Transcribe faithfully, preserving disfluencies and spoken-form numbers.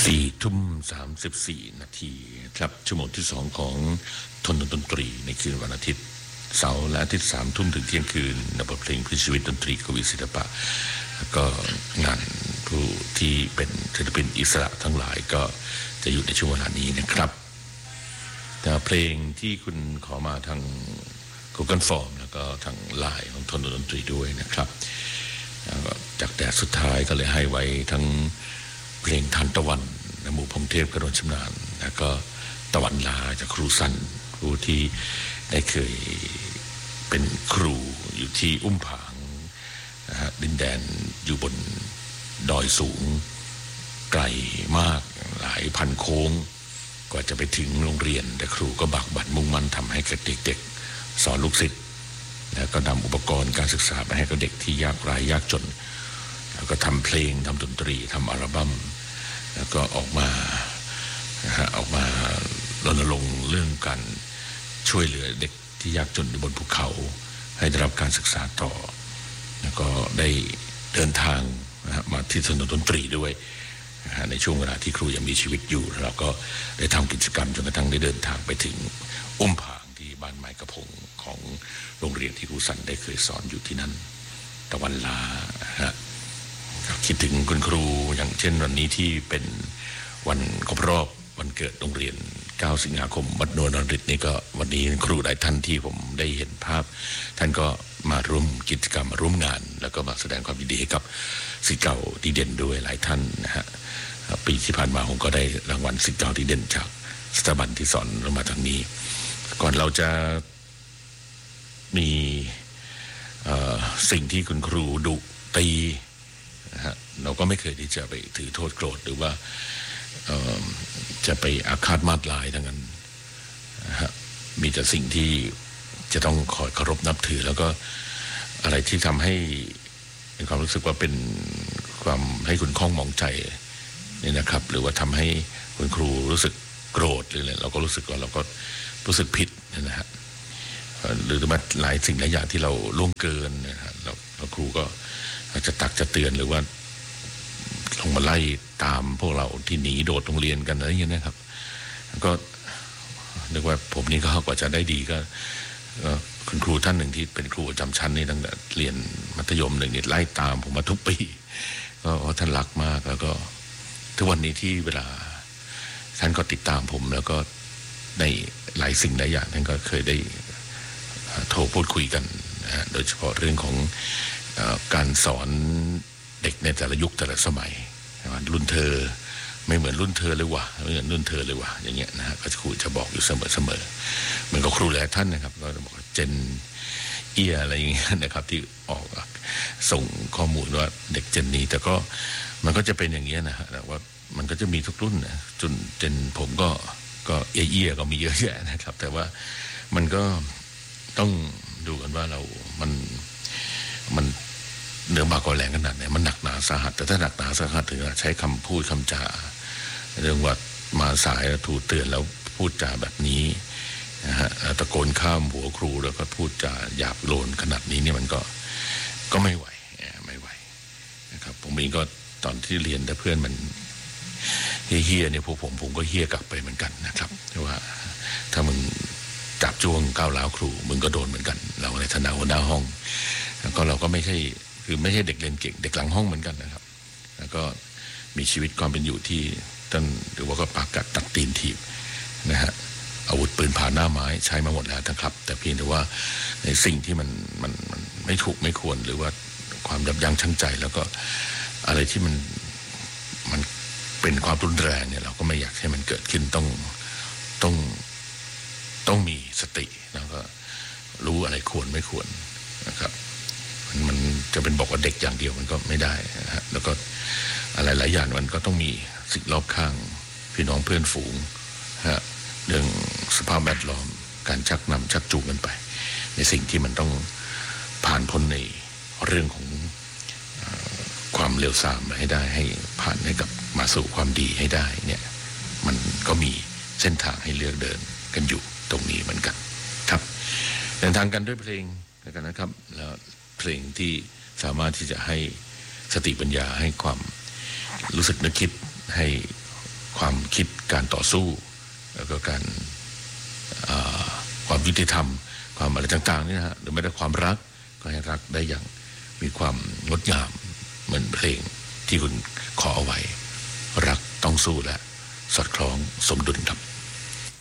สี่ทุ่มสามสิบสี่นาทีครับชั่วโมงที่สองของทนดนตรีในคืนวันอาทิตย์เสาร์และอาทิตย์สามทุ่มถึงเที่ยงคืนในบทเพลงเพื่อชีวิตดนตรีกวีศิลปะก็งานผู้ที่เป็นศิลปินอิสระทั้งหลายก็จะอยู่ในช่วงเวลานี้นะครับแต่เพลงที่คุณขอมาทาง Google Form แล้วก็ทางไลน์ของทนดนตรีด้วยนะครับจากแต่สุดท้ายก็เลยให้ไว้ทั้งเพลงทานตะวันนหมู่พงเทพกระโดนชำนาญแล้วก็ตะวันลาจากครูสั้นครูที่ได้เคยเป็นครูอยู่ที่อุ้มผางนะฮะดินแดนอยู่บนดอยสูงไกลมากหลายพันโค้งกว่าจะไปถึงโรงเรียนแต่ครูก็บักบั่นมุ่งมั่นทำให้กับเด็กๆสอนลูกศิษย์แล้วก็นำอุปกรณ์การศึกษาไปให้กับเด็กที่ยากไร้ยากจนแล้วก็ทำเพลงทำดนตรีทำอัลบั้มแล้วก็ออกมานะฮะออกมารณรงค์เรื่องการช่วยเหลือเด็กที่ยากจนบนภูเขาให้ได้รับการศึกษาต่อแล้วก็ได้เดินทางนะฮะมาที่ถนนดนตรีด้วยนะฮะในช่วงเวลาที่ครูยังมีชีวิตอยู่เราก็ได้ทำกิจกรรมจนกระทั่งได้เดินทางไปถึงอุ้มผางที่บ้านไม้กระพงของโรงเรียนที่ครูสันได้เคยสอนอยู่ที่นั่นตะวันลาฮะคิดถึงคุณครูอย่างเช่นวันนี้ที่เป็นวันครบรอบวันเกิดโรงเรียนเก้าสิงหาคมวัดโนนฤทธิ์นี่ก็วันนี้ครูหลายท่านที่ผมได้เห็นภาพท่านก็มาร่วมกิจกรรมมาร่วมงานแล้วก็มาแสดงความยินดีให้กับศิษย์เก่าดีเด่นด้วยหลายท่านนะฮะปีที่ผ่านมาผมก็ได้รางวัลศิษย์เก่าดีเด่นจากสถาบันที่สอนเรามาทางนี้ก่อนเราจะมีสิ่งที่คุณครูดุตีนะฮะเราก็ไม่เคยที่จะไปถือโทษโกรธหรือว่าจะไปอาฆาตมาตร้ายทั้งนั้นนะฮะมีแต่สิ่งที่จะต้องคอยเคารพนับถือแล้วก็อะไรที่ทำให้มีความรู้สึกว่าเป็นความให้คุณข้องหมองใจนี่นะครับหรือว่าทำให้คุณครูรู้สึกโกรธหรืออะไรเราก็รู้สึกว่าเราก็รู้สึกผิดนะฮะหรือมาหลายสิ่งหลายอย่างที่เราล่วงเกินนะฮะเราเราครูก็จะตักจะเตือนหรือว่าลงมาไล่ตามพวกเราที่หนีโดดโรงเรียนกันอะไรอย่างเงี้ยนะครับก็นึกว่าผมนี่ก็กว่าจะได้ดีก็คุณครูท่านหนึ่งที่เป็นครูประจำชั้นนี่ตั้งแต่เรียนมัธยมหนึ่งนี่ไล่ตามผมมาทุกปีก็ท่านรักมากแล้วก็ทุกวันนี้ที่เวลาท่านก็ติดตามผมแล้วก็ในหลายสิ่งหลายอย่างท่านก็เคยได้โทรพูดคุยกันนะฮะโดยเฉพาะเรื่องของการสอนเด็กในแต่ละยุคแต่ละสมัยรุ่นเธอไม่เหมือนรุ่นเธอเลยว่ะไม่เหมือนรุ่นเธอเลยว่ะอย่างเงี้ยนะฮะก็ครูจะบอกอยู่เสมอเสมอเหมือนกับครูหลายท่านนะครับก็จะบอกเจนเอียอะไรอย่างเงี้ยนะครับที่ออกส่งข้อมูลว่าเด็กเจนนี้แต่ก็มันก็จะเป็นอย่างเงี้ยนะฮะแต่ว่ามันก็จะมีทุกรุ่นนะจนเจนผมก็ก็เอียเอียก็มีเยอะแยะนะครับแต่ว่ามันก็ต้องดูกันว่าเรามันมันเนื้อบากกว่าแรงขนาดไหนมันหนักหนาสาหัสแต่ถ้าหนักหนาสาหัสถึงใช้คำพูดคำจาเรื่องว่ามาสายถูกเตือนแล้วพูดจาแบบนี้นะฮะตะโกนข้ามหัวครูแล้วก็พูดจาหยาบโลนขนาดนี้เนี่ยมันก็ก็ไม่ไหวไม่ไหวนะครับผมเองก็ตอนที่เรียนแต่เพื่อนมันเฮี้ยๆเนี่ยพวกผมผมก็เฮี้ยกลับไปเหมือนกันนะครับเพราะว่าถ้ามึงจับจ้วงก้าวร้าวครูมึงก็โดนเหมือนกันเราในฐานะหัวหน้าห้องแล้วก็เราก็ไม่ใช่คือไม่ใช่เด็กเรียนเก่งเด็กหลังห้องเหมือนกันนะครับแล้วก็มีชีวิตความเป็นอยู่ที่ต้นหรือว่าก็ปากกัดตัดตีนถีบนะฮะอาวุธปืนผ่าหน้าไม้ใช้มาหมดแล้วนะครับแต่เพียงแต่ว่าในสิ่งที่มันมันมันไม่ถูกไม่ควรหรือว่าความยับยั้งชั่งใจแล้วก็อะไรที่มันมันเป็นความรุนแรงเนี่ยเราก็ไม่อยากให้มันเกิดขึ้นต้องต้องต้องมีสติแล้วก็รู้อะไรควรไม่ควรนะครับมันจะเป็นบอกว่าเด็กอย่างเดียวมันก็ไม่ได้นะฮะแล้วก็อะไรหลายอย่างมันก็ต้องมีสิ่งรอบข้างพี่น้องเพื่อนฝูงฮะเรื่องสภาพแวดล้อมการชักนำชักจูงกันไปในสิ่งที่มันต้องผ่านพ้นในเรื่องของความเลวทรามให้ได้ให้ผ่านให้กับมาสู่ความดีให้ได้เนี่ยมันก็มีเส้นทางให้เลือกเดินกันอยู่ตรงนี้เหมือนกันครับเดินทางกันด้วยเพลงกันนะครับแล้วเพลงที่สามารถที่จะให้สติปัญญาให้ความรู้สึกนึกคิดให้ความคิดการต่อสู้แล้วก็การความยุติธรรมความอะไรต่างๆนี่นะฮะหรือแม้แต่ความรักก็ให้รักได้อย่างมีความงดงามเหมือนเพลงที่คุณขอเอาไว้รักต้องสู้และสอดคล้องสมดุลครับ